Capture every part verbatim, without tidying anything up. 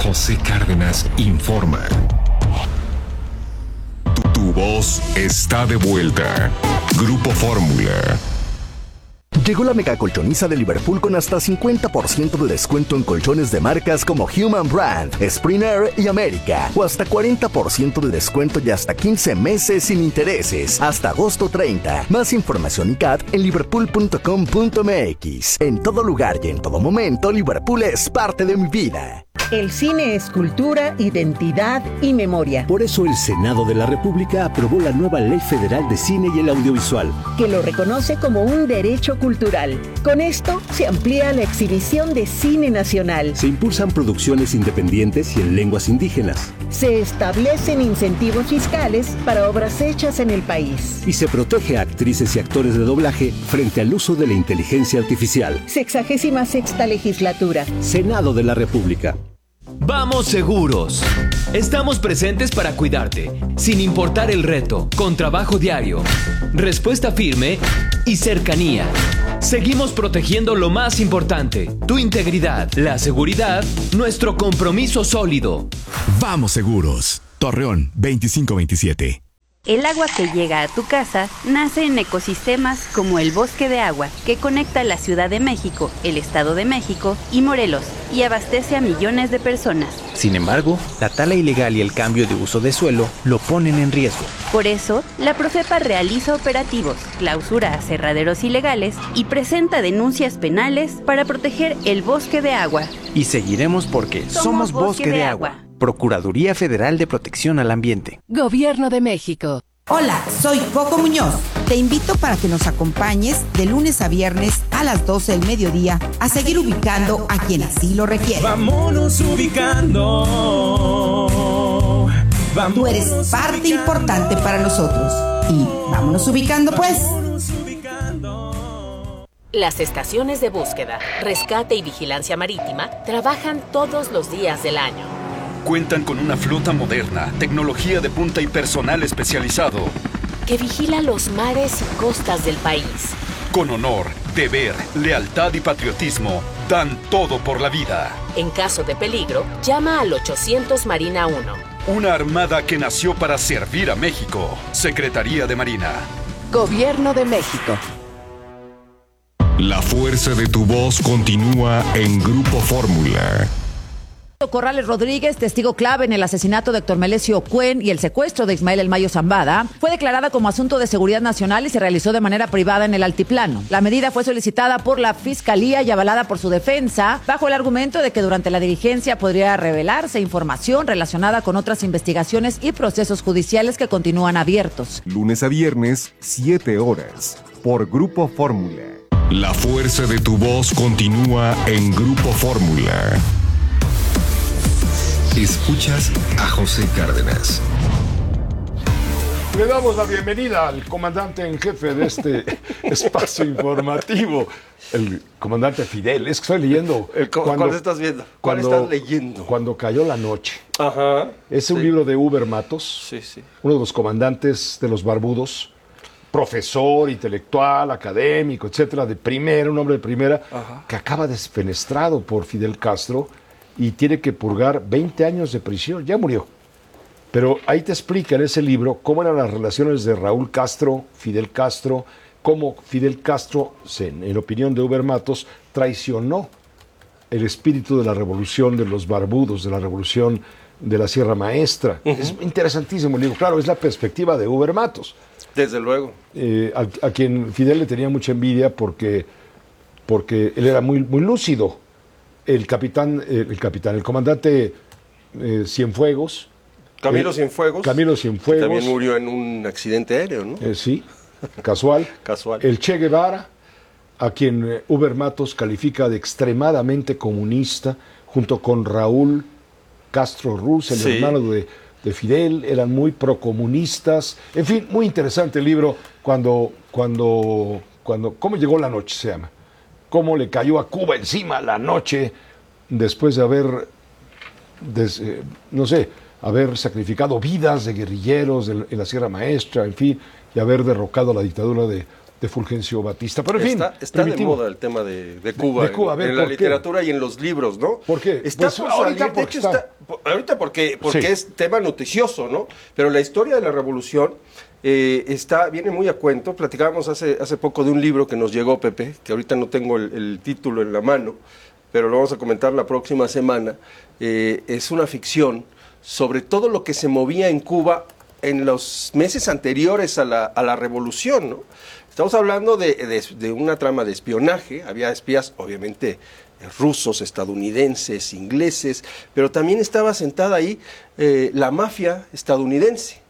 José Cárdenas informa. Tu, tu voz está de vuelta. Grupo Fórmula. Llegó la mega colchoniza de Liverpool con hasta cincuenta por ciento de descuento en colchones de marcas como Human Brand, Springer y América. O hasta cuarenta por ciento de descuento y hasta quince meses sin intereses. Hasta agosto treinta. Más información y C A T en liverpool punto com punto m x. En todo lugar y en todo momento, Liverpool es parte de mi vida. El cine es cultura, identidad y memoria. Por eso el Senado de la República aprobó la nueva Ley Federal de Cine y el Audiovisual, que lo reconoce como un derecho cultural. Con esto se amplía la exhibición de cine nacional. Se impulsan producciones independientes y en lenguas indígenas. Se establecen incentivos fiscales para obras hechas en el país. Y se protege a actrices y actores de doblaje frente al uso de la inteligencia artificial. Sexagésima sexta legislatura. Senado de la República. Vamos seguros. Estamos presentes para cuidarte, sin importar el reto, con trabajo diario, respuesta firme y cercanía. Seguimos protegiendo lo más importante, tu integridad, la seguridad, nuestro compromiso sólido. Vamos seguros. Torreón veinticinco veintisiete. El agua que llega a tu casa nace en ecosistemas como el Bosque de Agua, que conecta la Ciudad de México, el Estado de México y Morelos, y abastece a millones de personas. Sin embargo, la tala ilegal y el cambio de uso de suelo lo ponen en riesgo. Por eso, la Profepa realiza operativos, clausura aserraderos ilegales y presenta denuncias penales para proteger el Bosque de Agua. Y seguiremos porque somos, somos Bosque, Bosque de, de Agua. Agua. Procuraduría Federal de Protección al Ambiente. Gobierno de México. Hola, soy Coco Muñoz. Te invito para que nos acompañes de lunes a viernes a las doce del mediodía a seguir ubicando a quien así lo requiere. Vámonos ubicando. Vámonos Tú eres parte ubicando. Importante para nosotros. Y vámonos ubicando pues. Vámonos ubicando. Las estaciones de búsqueda, rescate y vigilancia marítima trabajan todos los días del año. Cuentan con una flota moderna, tecnología de punta y personal especializado que vigila los mares y costas del país. Con honor, deber, lealtad y patriotismo, dan todo por la vida. En caso de peligro, llama al ochocientos Marina uno. Una armada que nació para servir a México. Secretaría de Marina. Gobierno de México. La fuerza de tu voz continúa en Grupo Fórmula. Corrales Rodríguez, testigo clave en el asesinato de Héctor Melesio Cuen y el secuestro de Ismael El Mayo Zambada, fue declarada como asunto de seguridad nacional y se realizó de manera privada en el altiplano. La medida fue solicitada por la Fiscalía y avalada por su defensa, bajo el argumento de que durante la diligencia podría revelarse información relacionada con otras investigaciones y procesos judiciales que continúan abiertos. Lunes a viernes, siete horas, por Grupo Fórmula. La fuerza de tu voz continúa en Grupo Fórmula. Escuchas a José Cárdenas. Le damos la bienvenida al comandante en jefe de este espacio informativo, el comandante Fidel. Es que estoy leyendo. El, cuando, ¿Cuál estás viendo? ¿Cuál cuando, estás leyendo? Cuando cayó la noche. Ajá. Es sí. un libro de Uber Matos, sí, sí. uno de los comandantes de los Barbudos, profesor, intelectual, académico, etcétera, de primera, un hombre de primera, Ajá. que acaba desfenestrado por Fidel Castro y tiene que purgar veinte años de prisión. Ya murió. Pero ahí te explica en ese libro cómo eran las relaciones de Raúl Castro, Fidel Castro, cómo Fidel Castro, en la opinión de Uber Matos, traicionó el espíritu de la revolución de los barbudos, de la revolución de la Sierra Maestra. Uh-huh. Es interesantísimo el libro. Claro, es la perspectiva de Uber Matos. Desde luego. Eh, a, a quien Fidel le tenía mucha envidia porque, porque él era muy, muy lúcido. El capitán, el, el capitán, el comandante eh, Cienfuegos. Camilo eh, Cienfuegos. Camilo Cienfuegos. Que también murió en un accidente aéreo, ¿no? Eh, sí, casual. Casual. El Che Guevara, a quien eh, Uber Matos califica de extremadamente comunista, junto con Raúl Castro Ruz, el sí. hermano de, de Fidel, eran muy procomunistas. En fin, muy interesante el libro, cuando, cuando, cuando, ¿cómo llegó la noche? Se llama. Cómo le cayó a Cuba encima la noche después de haber, des, eh, no sé, haber sacrificado vidas de guerrilleros de, en la Sierra Maestra, en fin, y haber derrocado la dictadura de, de Fulgencio Batista. Pero en está, fin, está de primitivo. moda el tema de, de Cuba, De- de Cuba, a en, ver, en la ¿por qué? literatura y en los libros, ¿no? ¿Por qué? Está Pues por ahorita salir, de porque hecho, está- está- po- ahorita porque, porque Sí. es tema noticioso, ¿no? Pero la historia de la revolución eh, está, viene muy a cuento. Platicábamos hace, hace poco de un libro que nos llegó, Pepe, que ahorita no tengo el, el título en la mano, pero lo vamos a comentar la próxima semana. Eh, es una ficción sobre todo lo que se movía en Cuba en los meses anteriores a la, a la revolución, ¿no? Estamos hablando de, de, de una trama de espionaje, había espías, obviamente, eh, rusos, estadounidenses, ingleses, pero también estaba sentada ahí eh, la mafia estadounidense.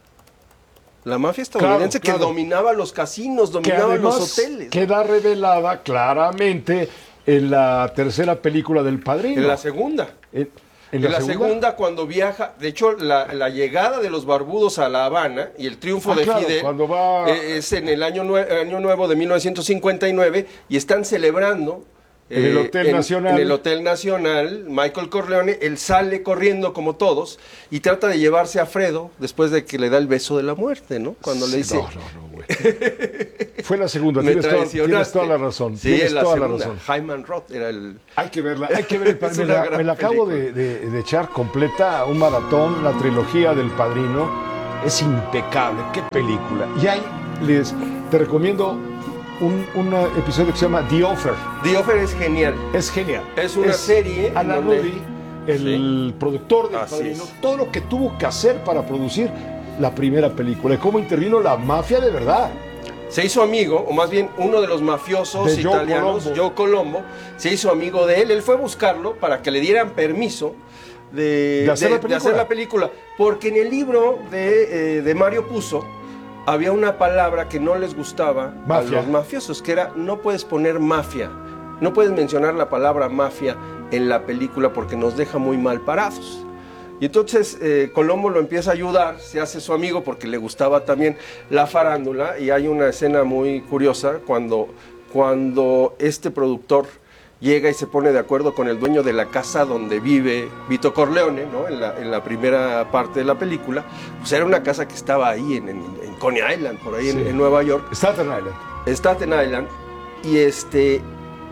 La mafia estadounidense Claro, que claro. dominaba los casinos, Que dominaba además los hoteles. queda revelada claramente en la tercera película del Padrino. En la segunda. En, En la, segunda? cuando viaja, de hecho, la, la llegada de los barbudos a La Habana y el triunfo Ah, de claro, Fidel cuando va- eh, es en el año, nue- año nuevo de mil novecientos cincuenta y nueve y están celebrando En el Hotel Nacional. En el Hotel Nacional, Michael Corleone, él sale corriendo como todos y trata de llevarse a Fredo después de que le da el beso de la muerte, ¿no? Cuando le dice... No, no, no, güey. Fue la segunda, Me tienes toda, traicionaste. tienes toda la razón. Sí, tienes en la toda segunda. la razón. Hyman Roth era el... Hay que verla, hay que ver el Es Padrino. una Me la, gran me la acabo de, de- de echar completa, un maratón, la trilogía del Padrino. Es impecable, qué película. Y ahí les, te recomiendo un, un episodio que se llama The Offer. The Offer es genial. Es genial. Es una serie Alan en donde- Rudy, el productor del Así Padrino, es. todo lo que tuvo que hacer para producir la primera película y cómo intervino la mafia de verdad. Se hizo amigo, o más bien uno de los mafiosos De Joe italianos, Colombo. Joe Colombo, se hizo amigo de él. Él fue a buscarlo para que le dieran permiso de, De hacer la de película. hacer la película. Porque en el libro de, eh, de Mario Puzo había una palabra que no les gustaba Mafia. a los mafiosos, que era no puedes poner mafia, no puedes mencionar la palabra mafia en la película porque nos deja muy mal parados. Y entonces eh, Colombo lo empieza a ayudar, se hace su amigo porque le gustaba también la farándula y hay una escena muy curiosa cuando, cuando este productor llega y se pone de acuerdo con el dueño de la casa donde vive Vito Corleone, ¿no? en, la, en la primera parte de la película. Pues era una casa que estaba ahí en, en, en Coney Island, por ahí Sí. en, en Nueva York. Staten Island. Staten Island. Y este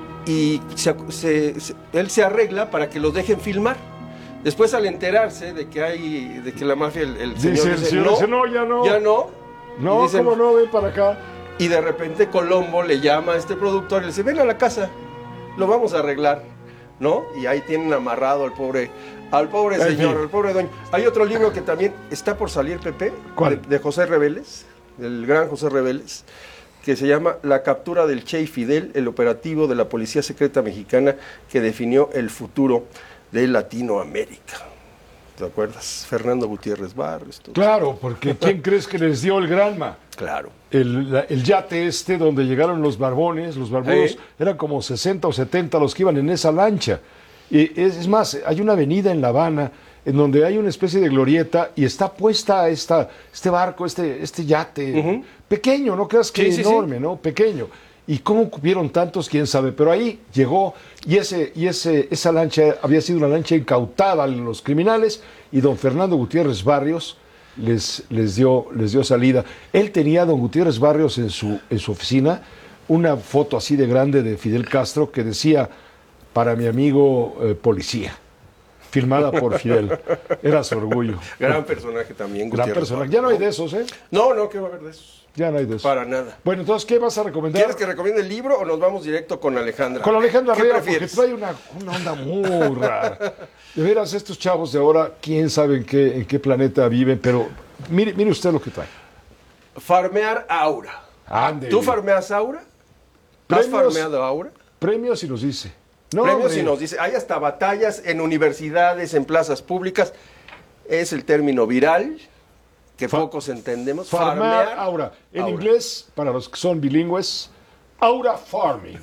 y se- se- se- él se arregla para que los dejen filmar. Después, al enterarse de que hay, de que la mafia, el, el Dice señor el dice, señor, no, dice, no, ya no. ya no. No, Y dicen- ¿cómo no? Ven para acá. Y de repente Colombo le llama a este productor y le dice, ven a la casa, lo vamos a arreglar, ¿no? Y ahí tienen amarrado al pobre, al pobre En señor, fin. al pobre dueño. Hay otro libro que también está por salir, Pepe, ¿Cuál? De, de José Reveles, del gran José Reveles, que se llama La captura del Che y Fidel, el operativo de la Policía Secreta Mexicana que definió el futuro de Latinoamérica. ¿Te acuerdas? Fernando Gutiérrez Barrios. todo. Claro, porque ¿quién crees que les dio el Granma? Claro. El, la- el yate este donde llegaron los barbones, los barbudos, ¿Eh? eran como sesenta o setenta los que iban en esa lancha. Y es, es más, hay una avenida en La Habana en donde hay una especie de glorieta y está puesta esta, este barco, este, este yate, Ujú. pequeño, no creas que Sí, sí, sí. enorme, ¿no? Pequeño. Y cómo cupieron tantos, quién sabe, pero ahí llegó y ese y ese esa lancha había sido una lancha incautada a los criminales y don Fernando Gutiérrez Barrios les, les dio les dio salida. Él tenía a don Gutiérrez Barrios en su en su oficina una foto así de grande de Fidel Castro que decía para mi amigo eh, policía, firmada por Fidel. Era su orgullo. Gran personaje también, Gran Gutiérrez personaje. Barrios, Ya no hay ¿no? de esos, ¿eh? No, no, ¿qué va a haber de esos? Ya no hay de esos. Para nada. Bueno, entonces, ¿qué vas a recomendar? ¿Quieres que recomiende el libro o nos vamos directo con Alejandra? Con Alejandra ¿Qué Rea, porque prefieres? trae una, una onda muy rara. De veras, estos chavos de ahora, quién sabe en qué, en qué planeta viven, pero mire, mire usted lo que trae. Farmear Aura. Ándele. ¿Tú farmeas Aura? ¿Has Premios- farmeado Aura? Premios y nos dice. No, Premios hombre. y nos dice, hay hasta batallas en universidades, en plazas públicas. Es el término viral, que pocos entendemos. Farmear Aura. En Aura. inglés, para los que son bilingües, Aura Farming.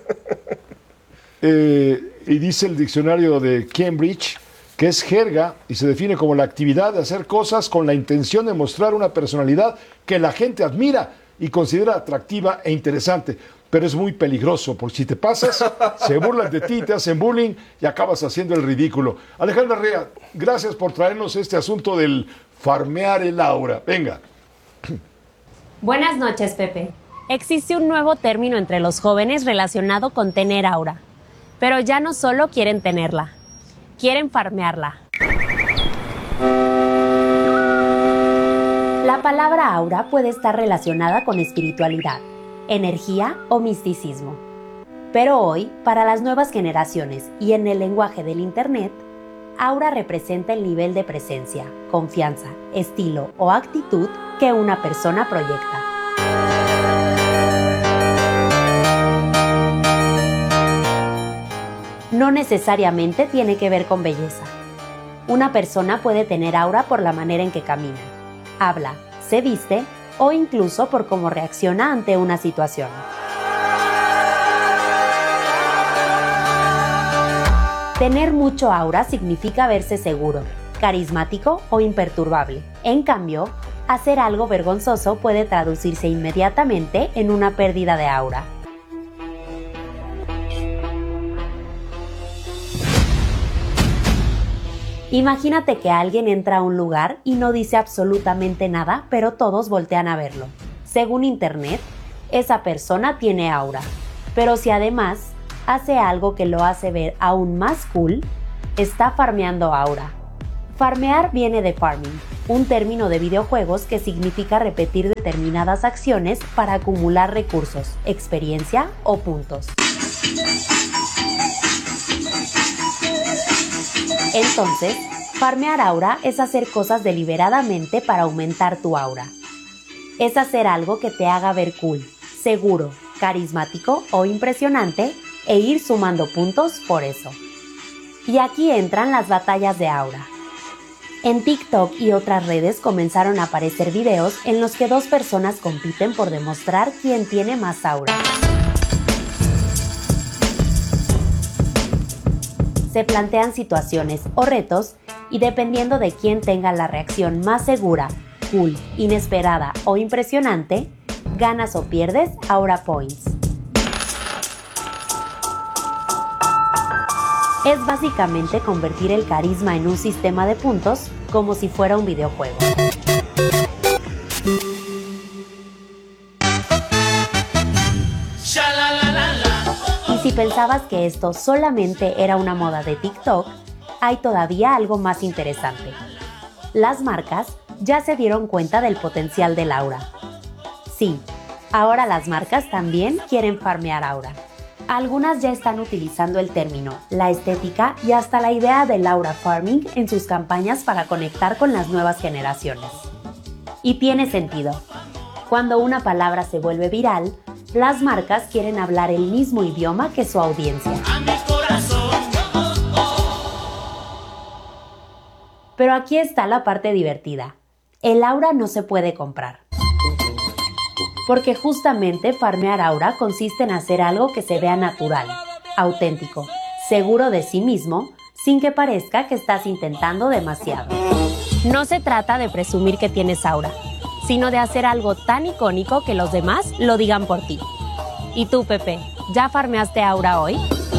Eh, y dice el diccionario de Cambridge que es jerga y se define como la actividad de hacer cosas con la intención de mostrar una personalidad que la gente admira y considera atractiva e interesante. Pero es muy peligroso, porque si te pasas, se burlan de ti, te hacen bullying y acabas haciendo el ridículo. Alejandra Rea, gracias por traernos este asunto del farmear el aura. Venga. Buenas noches, Pepe. Existe un nuevo término entre los jóvenes relacionado con tener aura. Pero ya no solo quieren tenerla, quieren farmearla. La palabra aura puede estar relacionada con espiritualidad, energía o misticismo. Pero hoy, para las nuevas generaciones y en el lenguaje del Internet, aura representa el nivel de presencia, confianza, estilo o actitud que una persona proyecta. No necesariamente tiene que ver con belleza. Una persona puede tener aura por la manera en que camina, habla, se viste o incluso por cómo reacciona ante una situación. Tener mucho aura significa verse seguro, carismático o imperturbable. En cambio, hacer algo vergonzoso puede traducirse inmediatamente en una pérdida de aura. Imagínate que alguien entra a un lugar y no dice absolutamente nada, pero todos voltean a verlo. Según Internet, esa persona tiene aura. Pero si además hace algo que lo hace ver aún más cool, está farmeando aura. Farmear viene de farming, un término de videojuegos que significa repetir determinadas acciones para acumular recursos, experiencia o puntos. Entonces, farmear aura es hacer cosas deliberadamente para aumentar tu aura. Es hacer algo que te haga ver cool, seguro, carismático o impresionante e ir sumando puntos por eso. Y aquí entran las batallas de aura. En TikTok y otras redes comenzaron a aparecer videos en los que dos personas compiten por demostrar quién tiene más aura. Se plantean situaciones o retos y dependiendo de quién tenga la reacción más segura, cool, inesperada o impresionante, ganas o pierdes aura points. Es básicamente convertir el carisma en un sistema de puntos como si fuera un videojuego. Y si pensabas que esto solamente era una moda de TikTok, hay todavía algo más interesante. Las marcas ya se dieron cuenta del potencial del aura. Sí, ahora las marcas también quieren farmear aura. Algunas ya están utilizando el término, la estética y hasta la idea del aura farming en sus campañas para conectar con las nuevas generaciones. Y tiene sentido. Cuando una palabra se vuelve viral, las marcas quieren hablar el mismo idioma que su audiencia. Pero aquí está la parte divertida. El aura no se puede comprar. Porque justamente farmear aura consiste en hacer algo que se vea natural, auténtico, seguro de sí mismo, sin que parezca que estás intentando demasiado. No se trata de presumir que tienes aura, sino de hacer algo tan icónico que los demás lo digan por ti. ¿Y tú, Pepe, ya farmeaste aura hoy?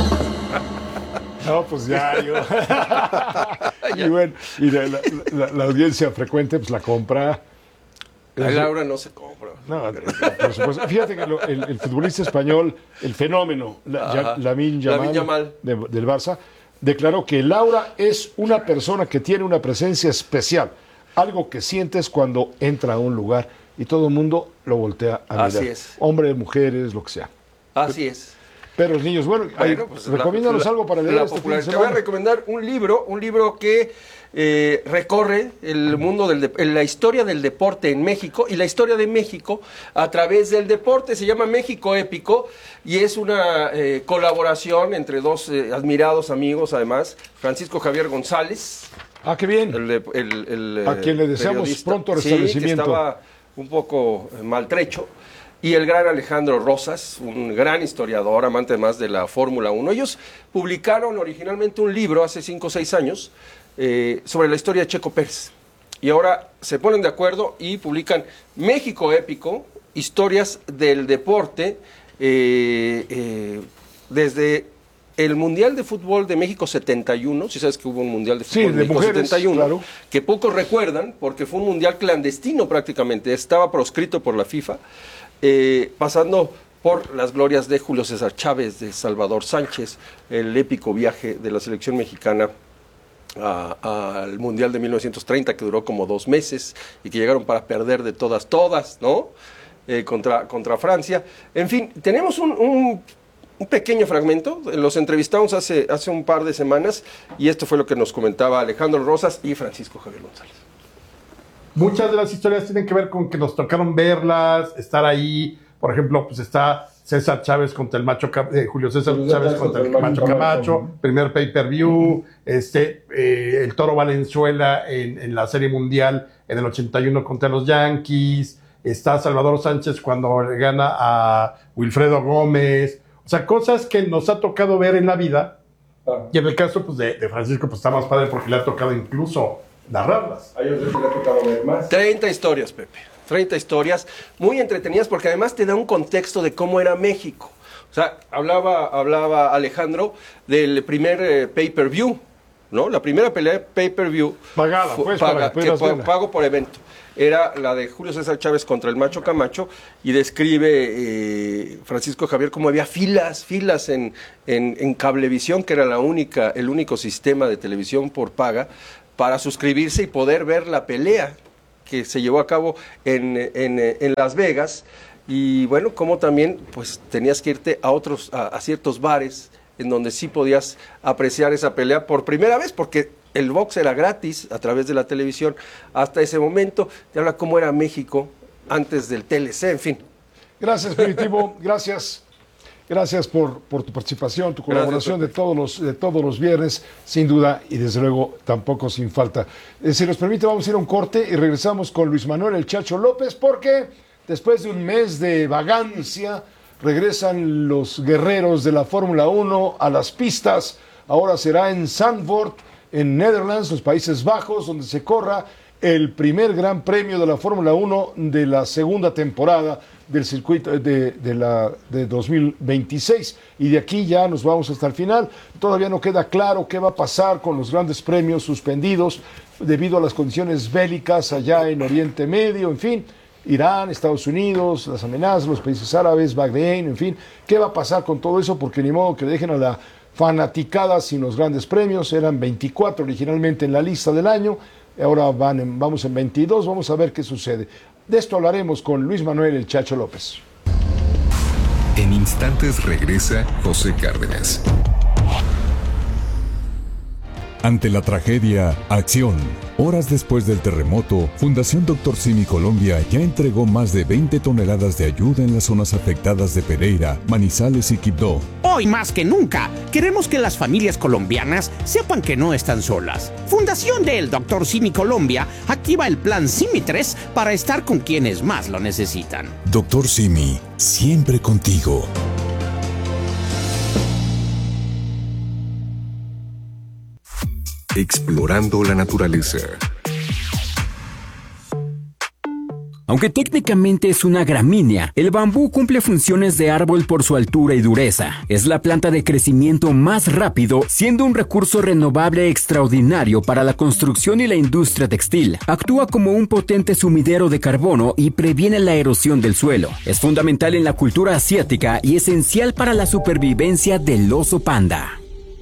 No, pues ya, yo. Y bueno, y la, la, la audiencia frecuente pues la compra. El aura no se compra. No, por supuesto. Fíjate que lo, el, el futbolista español, el fenómeno, la, Lamine Yamal, Yamal. De, del Barça, declaró que el aura es una persona que tiene una presencia especial, algo que sientes cuando entra a un lugar y todo el mundo lo voltea a mirar. Así es. Hombres, mujeres, lo que sea. Así es. Pero los niños, bueno, bueno ahí, pues, recomiéndanos la, algo para leer. La este popular. Te voy a recomendar un libro, un libro que eh, recorre el mundo del de, la historia del deporte en México y la historia de México a través del deporte. Se llama México Épico y es una eh, colaboración entre dos eh, admirados amigos, además, Francisco Javier González. Ah, qué bien. El, el, el, a quien le deseamos pronto restablecimiento. Sí, que estaba un poco maltrecho. Y el gran Alejandro Rosas, un gran historiador, amante más de la Fórmula uno. Ellos publicaron originalmente un libro hace cinco o seis años eh, sobre la historia de Checo Pérez. Y ahora se ponen de acuerdo y publican México Épico, historias del deporte, eh, eh, desde el Mundial de Fútbol de México setenta y uno, si sabes que hubo un Mundial de Fútbol sí, de, de México mujeres, setenta y uno, claro. Que pocos recuerdan porque fue un Mundial clandestino prácticamente, estaba proscrito por la FIFA. eh, pasando por las glorias de Julio César Chávez, de Salvador Sánchez, el épico viaje de la selección mexicana al Mundial de mil novecientos treinta, que duró como dos meses y que llegaron para perder de todas, todas, ¿no? Eh, contra, contra Francia. En fin, tenemos un, un, un pequeño fragmento, los entrevistamos hace, hace un par de semanas y esto fue lo que nos comentaba Alejandro Rosas y Francisco Javier González. Muchas de las historias tienen que ver con que nos tocaron verlas, estar ahí. Por ejemplo, pues está César Chávez contra el macho, eh, Julio César Julio Chávez contra el, el macho Camacho, Camacho, primer pay-per-view, este, eh, el Toro Valenzuela en, en la Serie Mundial en el ochenta y uno contra los Yankees. Está Salvador Sánchez cuando le gana a Wilfredo Gómez. O sea, cosas que nos ha tocado ver en la vida. Ah. Y en el caso pues, de, de Francisco, pues está más padre porque le ha tocado incluso narrarlas. A ellos les ha tocado ver más. treinta historias, Pepe. treinta historias muy entretenidas porque además te da un contexto de cómo era México. O sea, hablaba, hablaba Alejandro del primer eh, pay-per-view, ¿no? La primera pelea pay-per-view. Pagada, pues, paga, para que pa, pago por evento. Era la de Julio César Chávez contra el macho Camacho y describe eh, Francisco Javier cómo había filas, filas en, en, en Cablevisión, que era la única, el único sistema de televisión por paga, para suscribirse y poder ver la pelea que se llevó a cabo en, en, en Las Vegas. Y bueno, como también pues tenías que irte a otros, a, a ciertos bares en donde sí podías apreciar esa pelea por primera vez, porque el box era gratis a través de la televisión hasta ese momento. Te habla cómo era México antes del T L C, en fin. Gracias, Primitivo, gracias. Gracias por, por tu participación, tu colaboración de todos, los, de todos los viernes, sin duda, y desde luego tampoco sin falta. Eh, si nos permite, vamos a ir a un corte y regresamos con Luis Manuel El Chacho López, porque después de un mes de vagancia, regresan los guerreros de la Fórmula uno a las pistas. Ahora será en Zandvoort, en Netherlands, los Países Bajos, donde se corra el primer gran premio de la Fórmula uno de la segunda temporada del circuito de, de, la, de dos mil veintiséis, y de aquí ya nos vamos hasta el final. Todavía no queda claro qué va a pasar con los grandes premios suspendidos debido a las condiciones bélicas allá en Oriente Medio, en fin, Irán, Estados Unidos, las amenazas, los países árabes, Bahrein, en fin, qué va a pasar con todo eso, porque ni modo que dejen a la fanaticada sin los grandes premios. Eran veinticuatro originalmente en la lista del año, ahora van en, vamos en veintidós, vamos a ver qué sucede. De esto hablaremos con Luis Manuel El Chacho López. En instantes regresa José Cárdenas. Ante la tragedia, acción. Horas después del terremoto, Fundación Doctor Simi Colombia ya entregó más de veinte toneladas de ayuda en las zonas afectadas de Pereira, Manizales y Quibdó. Hoy más que nunca, queremos que las familias colombianas sepan que no están solas. Fundación del Doctor Simi Colombia activa el plan Simi tres para estar con quienes más lo necesitan. Doctor Simi, siempre contigo. Explorando la naturaleza. Aunque técnicamente es una gramínea, el bambú cumple funciones de árbol por su altura y dureza. Es la planta de crecimiento más rápido, siendo un recurso renovable extraordinario para la construcción y la industria textil. Actúa como un potente sumidero de carbono y previene la erosión del suelo. Es fundamental en la cultura asiática y esencial para la supervivencia del oso panda.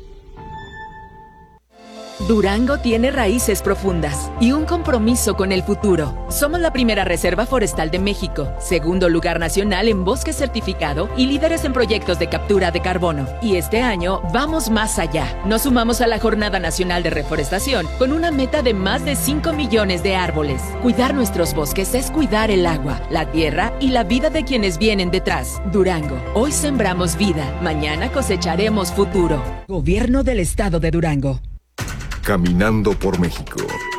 Durango tiene raíces profundas y un compromiso con el futuro. Somos la primera reserva forestal de México, segundo lugar nacional en bosque certificado y líderes en proyectos de captura de carbono. Y este año vamos más allá. Nos sumamos a la Jornada Nacional de Reforestación con una meta de más de cinco millones de árboles. Cuidar nuestros bosques es cuidar el agua, la tierra y la vida de quienes vienen detrás. Durango, hoy sembramos vida, mañana cosecharemos futuro. Gobierno del Estado de Durango. Caminando por México.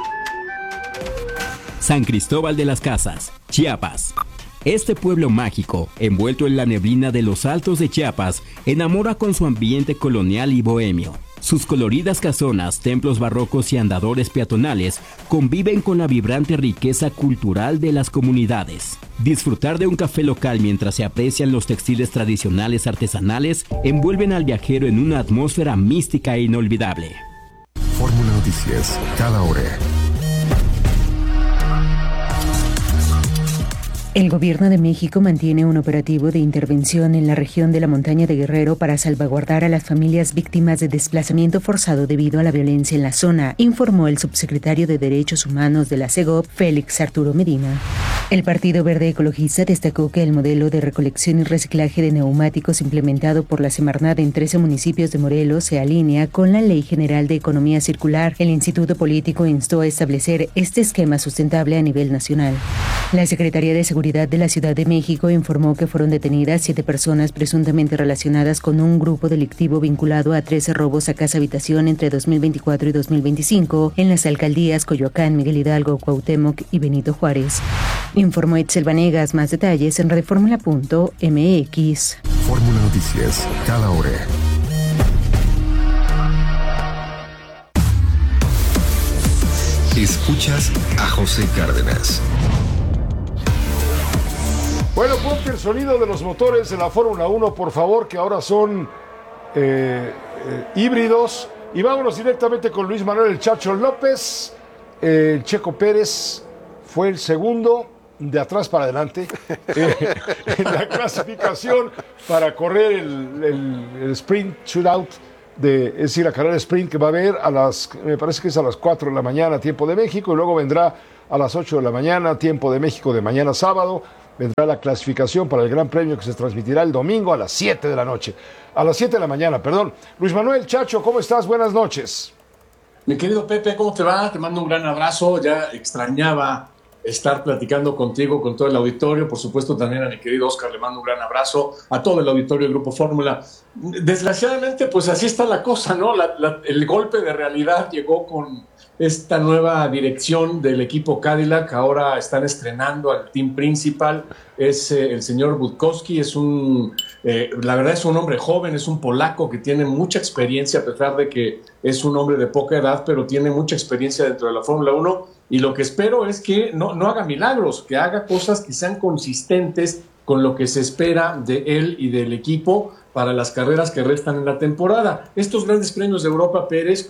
San Cristóbal de las Casas, Chiapas. Este pueblo mágico, envuelto en la neblina de los altos de Chiapas, enamora con su ambiente colonial y bohemio. Sus coloridas casonas, templos barrocos y andadores peatonales conviven con la vibrante riqueza cultural de las comunidades. Disfrutar de un café local mientras se aprecian los textiles tradicionales artesanales envuelven al viajero en una atmósfera mística e inolvidable. Fórmula Noticias, cada hora. El gobierno de México mantiene un operativo de intervención en la región de la montaña de Guerrero para salvaguardar a las familias víctimas de desplazamiento forzado debido a la violencia en la zona, informó el subsecretario de Derechos Humanos de la SEGOV, Félix Arturo Medina. El Partido Verde Ecologista destacó que el modelo de recolección y reciclaje de neumáticos implementado por la Semarnat en trece municipios de Morelos se alinea con la Ley General de Economía Circular. El Instituto Político instó a establecer este esquema sustentable a nivel nacional. La Secretaría de Seguridad de la Ciudad de México informó que fueron detenidas siete personas presuntamente relacionadas con un grupo delictivo vinculado a trece robos a casa-habitación entre dos mil veinticuatro y dos mil veinticinco en las alcaldías Coyoacán, Miguel Hidalgo, Cuauhtémoc y Benito Juárez. Informó Itzel Vanegas. Más detalles en radioformula punto m x. Fórmula Noticias, cada hora. Escuchas a José Cárdenas. Bueno, ponte el sonido de los motores de la Fórmula uno, por favor, que ahora son eh, eh, híbridos. Y vámonos directamente con Luis Manuel El Chacho López. Eh, Checo Pérez fue el segundo, de atrás para adelante, eh, en la clasificación para correr el, el, el sprint shootout, de, es decir, la carrera sprint que va a haber a las, me parece que es a las cuatro de la mañana, tiempo de México, y luego vendrá a las ocho de la mañana, tiempo de México, de mañana sábado. Vendrá la clasificación para el Gran Premio que se transmitirá el domingo a las siete de la noche. A las siete de la mañana, perdón. Luis Manuel Chacho, ¿cómo estás? Buenas noches. Mi querido Pepe, ¿cómo te va? Te mando un gran abrazo. Ya extrañaba estar platicando contigo, con todo el auditorio. Por supuesto, también a mi querido Oscar le mando un gran abrazo. A todo el auditorio del Grupo Fórmula. Desgraciadamente, pues así está la cosa, ¿no? La, la, el golpe de realidad llegó con esta nueva dirección del equipo Cadillac. Ahora están estrenando al team principal. Es eh, el señor Budkowski. Es un, eh, la verdad es un hombre joven, es un polaco que tiene mucha experiencia, a pesar de que es un hombre de poca edad, pero tiene mucha experiencia dentro de la Fórmula uno. Y lo que espero es que no, no haga milagros, que haga cosas que sean consistentes con lo que se espera de él y del equipo para las carreras que restan en la temporada. Estos grandes premios de Europa, Pérez,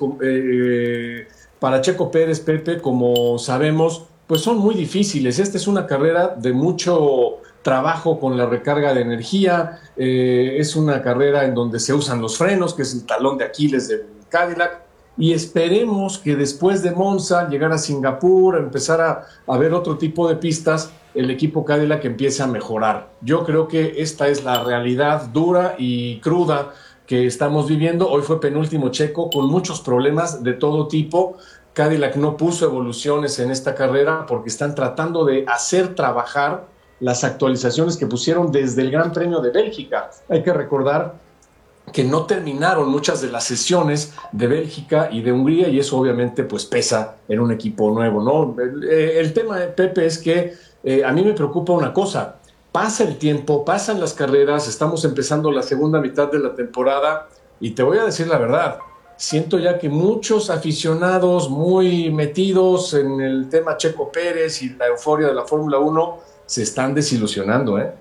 eh, para Checo Pérez, Pepe, como sabemos, pues son muy difíciles. Esta es una carrera de mucho trabajo con la recarga de energía, eh, es una carrera en donde se usan los frenos, que es el talón de Aquiles del Cadillac, y esperemos que después de Monza, llegar a Singapur, empezar a, a ver otro tipo de pistas, el equipo Cadillac empiece a mejorar. Yo creo que esta es la realidad dura y cruda que estamos viviendo. Hoy fue penúltimo Checo, con muchos problemas de todo tipo. Cadillac no puso evoluciones en esta carrera porque están tratando de hacer trabajar las actualizaciones que pusieron desde el Gran Premio de Bélgica. Hay que recordar que no terminaron muchas de las sesiones de Bélgica y de Hungría, y eso obviamente pues pesa en un equipo nuevo, ¿no? El, el tema, Pepe, es que eh, a mí me preocupa una cosa. Pasa el tiempo, pasan las carreras, estamos empezando la segunda mitad de la temporada, y te voy a decir la verdad, siento ya que muchos aficionados muy metidos en el tema Checo Pérez y la euforia de la Fórmula uno se están desilusionando, ¿eh?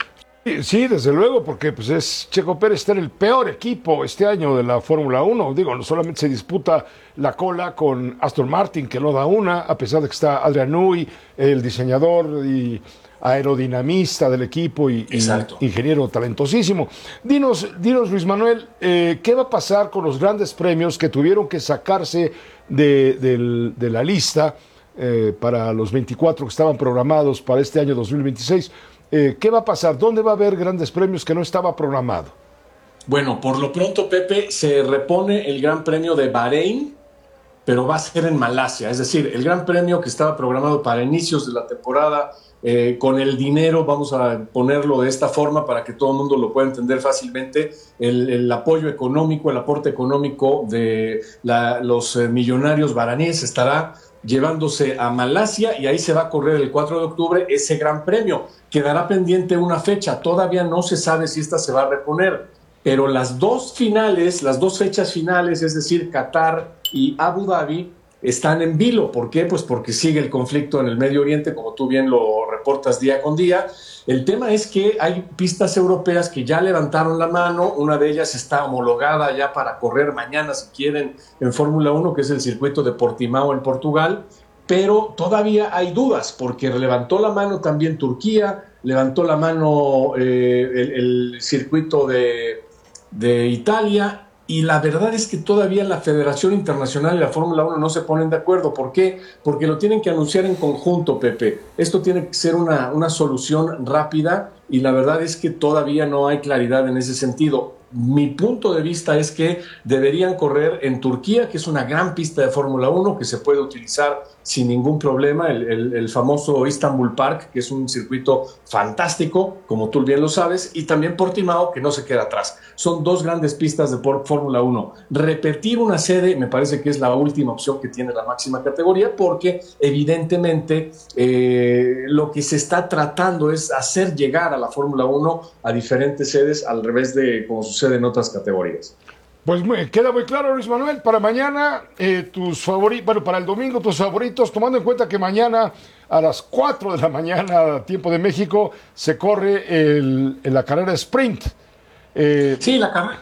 Sí, desde luego, porque pues es Checo Pérez está en el peor equipo este año de la Fórmula uno. Digo, no solamente se disputa la cola con Aston Martin, que no da una, a pesar de que está Adrian Newey, el diseñador y aerodinamista del equipo y, y ingeniero talentosísimo. Dinos, dinos Luis Manuel, eh, ¿qué va a pasar con los grandes premios que tuvieron que sacarse de, de, de la lista eh, para los veinticuatro que estaban programados para este año dos mil veintiséis? Eh, ¿Qué va a pasar? ¿Dónde va a haber grandes premios que no estaba programado? Bueno, por lo pronto, Pepe, se repone el Gran Premio de Bahrein, pero va a ser en Malasia. Es decir, el Gran Premio que estaba programado para inicios de la temporada, eh, con el dinero, vamos a ponerlo de esta forma para que todo el mundo lo pueda entender fácilmente, el, el apoyo económico, el aporte económico de la, los eh, millonarios baharíes estará llevándose a Malasia, y ahí se va a correr el cuatro de octubre ese Gran Premio. Quedará pendiente una fecha, todavía no se sabe si esta se va a reponer, pero las dos finales, las dos fechas finales, es decir, Qatar y Abu Dhabi, están en vilo. ¿Por qué? Pues porque sigue el conflicto en el Medio Oriente, como tú bien lo reportas día con día. El tema es que hay pistas europeas que ya levantaron la mano, una de ellas está homologada ya para correr mañana, si quieren, en Fórmula uno, que es el circuito de Portimao en Portugal, pero todavía hay dudas, porque levantó la mano también Turquía, levantó la mano eh, el, el circuito de, de Italia, y la verdad es que todavía la Federación Internacional y la Fórmula uno no se ponen de acuerdo. ¿Por qué? Porque lo tienen que anunciar en conjunto, Pepe. Esto tiene que ser una, una solución rápida, y la verdad es que todavía no hay claridad en ese sentido. Mi punto de vista es que deberían correr en Turquía, que es una gran pista de Fórmula uno que se puede utilizar sin ningún problema, el, el, el famoso Istanbul Park, que es un circuito fantástico, como tú bien lo sabes, y también Portimao, que no se queda atrás. Son dos grandes pistas de Fórmula uno. Repetir una sede me parece que es la última opción que tiene la máxima categoría, porque evidentemente eh, lo que se está tratando es hacer llegar a la Fórmula uno a diferentes sedes, al revés de como sucede en otras categorías. Pues muy, queda muy claro, Luis Manuel. Para mañana, eh, tus favoritos, bueno, para el domingo, tus favoritos, tomando en cuenta que mañana a las cuatro de la mañana, tiempo de México, se corre el, la carrera sprint. Eh, sí, la carrera.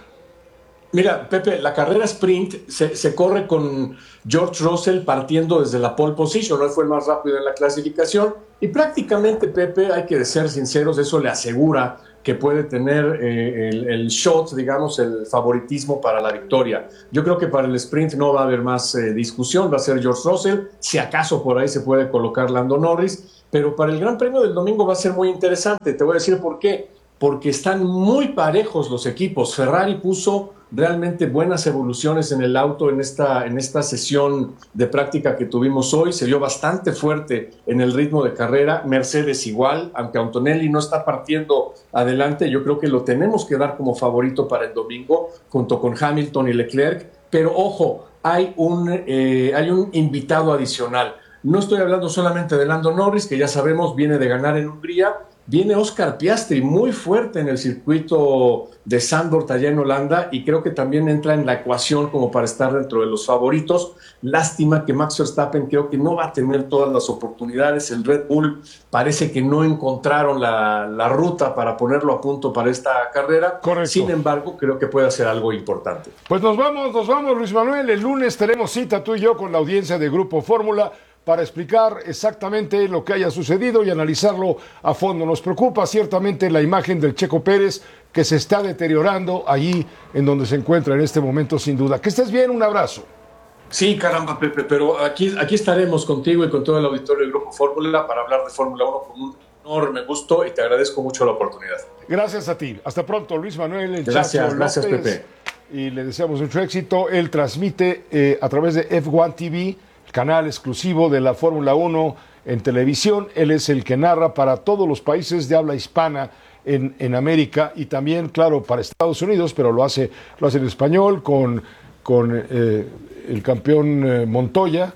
Mira, Pepe, la carrera sprint se, se corre con George Russell partiendo desde la pole position. Él fue el más rápido en la clasificación, y prácticamente, Pepe, hay que ser sinceros, eso le asegura que puede tener eh, el, el shot, digamos, el favoritismo para la victoria. Yo creo que para el sprint no va a haber más eh, discusión, va a ser George Russell, si acaso por ahí se puede colocar Lando Norris, pero para el Gran Premio del domingo va a ser muy interesante. Te voy a decir por qué. Porque están muy parejos los equipos. Ferrari puso realmente buenas evoluciones en el auto en esta, en esta sesión de práctica que tuvimos hoy. Se vio bastante fuerte en el ritmo de carrera. Mercedes igual, aunque Antonelli no está partiendo adelante, yo creo que lo tenemos que dar como favorito para el domingo, junto con Hamilton y Leclerc. Pero ojo, hay un, eh, hay un invitado adicional. No estoy hablando solamente de Lando Norris, que ya sabemos viene de ganar en Hungría. Viene Oscar Piastri muy fuerte en el circuito de Zandvoort allá en Holanda, y creo que también entra en la ecuación como para estar dentro de los favoritos. Lástima que Max Verstappen creo que no va a tener todas las oportunidades. El Red Bull parece que no encontraron la, la ruta para ponerlo a punto para esta carrera. Correcto. Sin embargo, creo que puede hacer algo importante. Pues nos vamos, nos vamos, Luis Manuel. El lunes tenemos cita tú y yo con la audiencia de Grupo Fórmula para explicar exactamente lo que haya sucedido y analizarlo a fondo. Nos preocupa ciertamente la imagen del Checo Pérez, que se está deteriorando allí en donde se encuentra en este momento, sin duda. Que estés bien, un abrazo. Sí, caramba, Pepe, pero aquí, aquí estaremos contigo y con todo el auditorio del Grupo Fórmula para hablar de Fórmula uno con un enorme gusto, y te agradezco mucho la oportunidad. Gracias a ti. Hasta pronto, Luis Manuel. El gracias, Chacho gracias, López, Pepe. Y le deseamos mucho éxito. Él transmite eh, a través de F uno T V, canal exclusivo de la Fórmula uno en televisión. Él es el que narra para todos los países de habla hispana en, en América, y también, claro, para Estados Unidos, pero lo hace, lo hace en español con, con eh, el campeón eh, Montoya.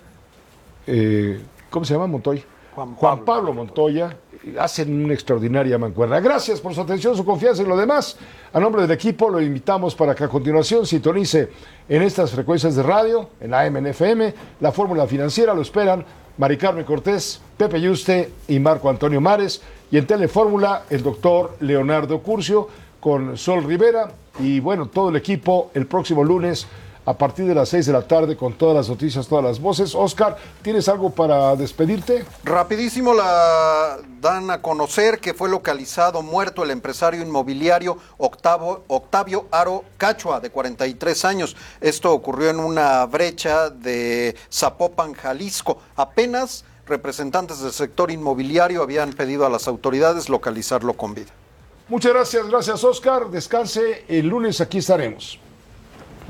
Eh, ¿Cómo se llama Montoya? Juan Pablo, Juan Pablo Montoya. Hacen una extraordinaria mancuerna. Gracias por su atención, su confianza y lo demás. A nombre del equipo lo invitamos para que a continuación sintonice en estas frecuencias de radio, en A M, en F M, la Fórmula Financiera. Lo esperan Mari Carmen Cortés, Pepe Yuste y Marco Antonio Mares. Y en Telefórmula, el doctor Leonardo Curcio con Sol Rivera. Y bueno, todo el equipo el próximo lunes a partir de las seis de la tarde con todas las noticias, todas las voces. Oscar, ¿tienes algo para despedirte? Rapidísimo, la dan a conocer que fue localizado muerto el empresario inmobiliario Octavo, Octavio Aro Cachua, de cuarenta y tres años. Esto ocurrió en una brecha de Zapopan, Jalisco. Apenas representantes del sector inmobiliario habían pedido a las autoridades localizarlo con vida. Muchas gracias, gracias Oscar. Descanse, el lunes aquí estaremos.